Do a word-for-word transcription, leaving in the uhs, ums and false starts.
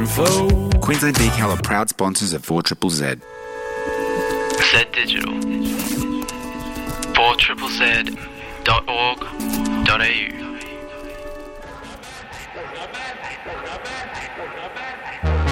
info. Queensland Decal are proud sponsors of four Z Z Z. Z Digital. four Z Z Z dot org dot a u